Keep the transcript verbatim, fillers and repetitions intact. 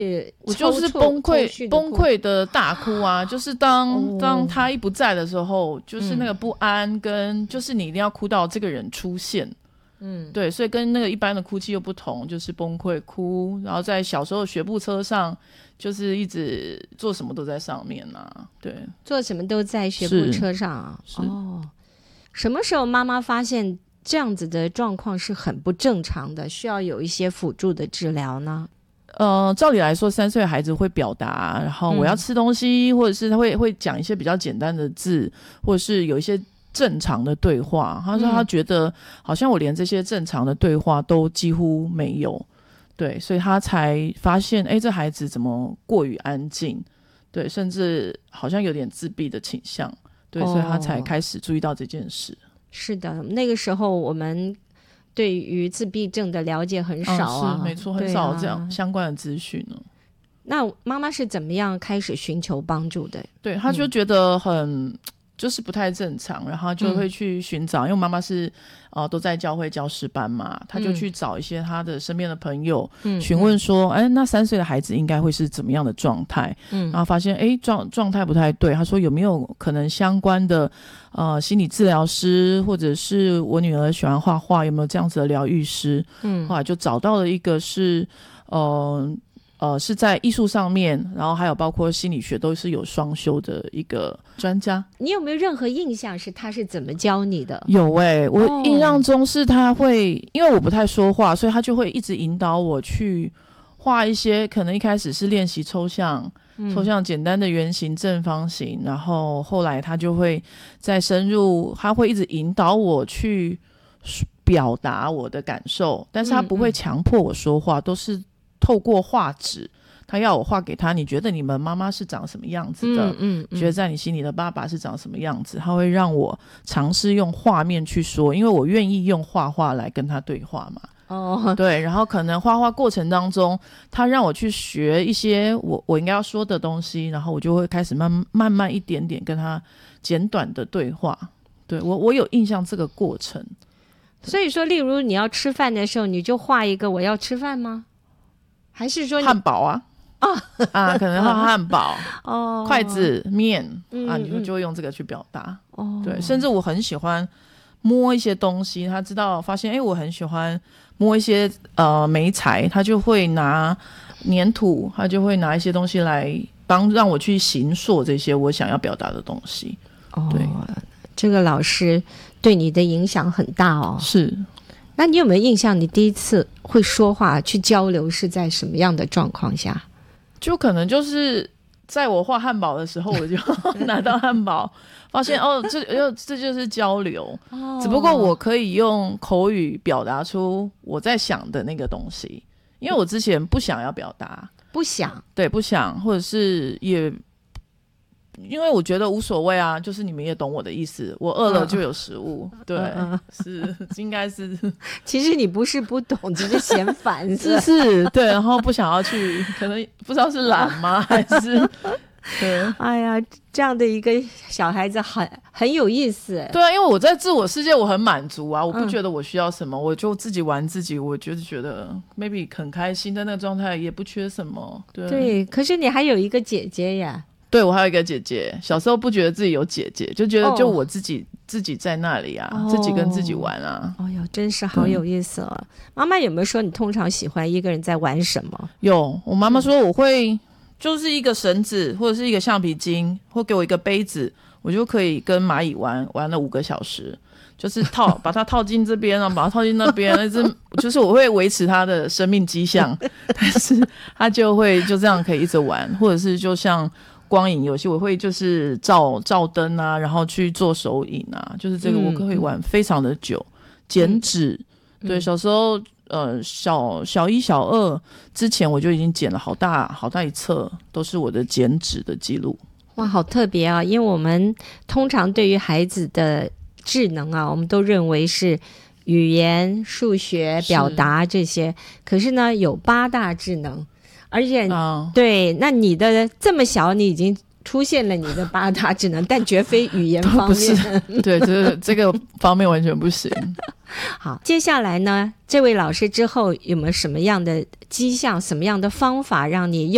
我就是崩溃崩溃的大哭啊，就是当、哦、当他一不在的时候，就是那个不安跟就是你一定要哭到这个人出现，嗯，对，所以跟那个一般的哭泣又不同，就是崩溃哭，然后在小时候学步车上就是一直做什么都在上面啊，对， 做什么都在学步车上啊。哦，什么时候妈妈发现这样子的状况是很不正常的，需要有一些辅助的治疗呢？ 呃，照理来说，三岁的孩子会表达，然后我要吃东西，嗯、或者是他会会讲一些比较简单的字，或者是有一些正常的对话。他说他觉得好像我连这些正常的对话都几乎没有，对，所以他才发现，哎，这孩子怎么过于安静，对，甚至好像有点自闭的倾向，对，哦、所以他才开始注意到这件事。 是的，那个时候我们对于自闭症的了解很少啊， 嗯、是没错，很少这样相关的资讯呢。 那妈妈是怎么样开始寻求帮助的？ 对，她就觉得很、嗯、就是不太正常，然后就会去寻找、嗯、因为妈妈是呃都在教会教师班嘛，她就去找一些她的身边的朋友、嗯、询问说哎，那三岁的孩子应该会是怎么样的状态、嗯、然后发现哎状状态不太对，她说有没有可能相关的呃心理治疗师，或者是我女儿喜欢画画，有没有这样子的疗愈师，嗯，后来就找到了一个是呃呃，是在艺术上面，然后还有包括心理学都是有双修的一个专家。 你有没有任何印象是他是怎么教你的？ 有欸，我印象中是他会、哦、因为我不太说话，所以他就会一直引导我去画一些，可能一开始是练习抽象、嗯、抽象简单的圆形正方形，然后后来他就会再深入，他会一直引导我去表达我的感受，但是他不会强迫我说话、嗯嗯、都是透过画纸，他要我画给他，你觉得你们妈妈是长什么样子的，嗯嗯嗯，觉得在你心里的爸爸是长什么样子，他会让我尝试用画面去说，因为我愿意用画画来跟他对话嘛。哦，对，然后可能画画过程当中他让我去学一些我我应该要说的东西，然后我就会开始慢慢慢一点点跟他简短的对话。对，我我有印象这个过程。 所以说例如你要吃饭的时候，你就画一个我要吃饭吗？还是说汉堡啊、哦、啊，可能画汉堡哦，筷子面、嗯、啊，你就就会用这个去表达哦。对，甚至我很喜欢摸一些东西，他知道发现哎，我很喜欢摸一些呃媒材，他就会拿粘土，他就会拿一些东西来帮让我去形塑这些我想要表达的东西。哦，对， 这个老师对你的影响很大哦。 是。 那你有没有印象你第一次会说话去交流是在什么样的状况下？ 就可能就是在我画汉堡的时候，我就拿到汉堡发现哦，这这就是交流、哦、只不过我可以用口语表达出我在想的那个东西，因为我之前不想要表达， 不想， 对，不想，或者是也因为我觉得无所谓啊，就是你们也懂我的意思，我饿了就有食物、嗯、对、嗯、是应该是其实你不是不懂，只是嫌烦是是，对，然后不想要去可能不知道是懒吗还是对， 哎呀，这样的一个小孩子很很有意思。 对啊，因为我在自我世界我很满足啊，我不觉得我需要什么、嗯、我就自己玩自己，我就是觉得 maybe 很开心在那个状态，也不缺什么。 对, 对，可是你还有一个姐姐呀。 对，我还有一个姐姐，小时候不觉得自己有姐姐，就觉得就我自己、哦、自己在那里啊、哦、自己跟自己玩啊。 哦哟，真是好有意思哦。妈妈有没有说你通常喜欢一个人在玩什么？ 有，我妈妈说我会就是一个绳子或者是一个橡皮筋，或给我一个杯子，我就可以跟蚂蚁玩玩了五个小时，就是套把它套进这边，然后把它套进那边，就是我会维持它的生命迹象，但是它就会就这样可以一直玩，或者是就像光影游戏，我会就是照照灯啊，然后去做手影啊，就是这个我可以玩非常的久。嗯、剪纸、嗯，对，小时候呃小小一小二之前我就已经剪了好大好大一册，都是我的剪纸的记录。 哇，好特别啊！因为我们通常对于孩子的智能啊，我们都认为是语言、数学、表达这些，可是呢，有八大智能。而且、哦、对，那你的这么小你已经出现了你的八大智能但绝非语言方面对，这这个方面完全不行。 好，接下来呢，这位老师之后有没有什么样的迹象，什么样的方法让你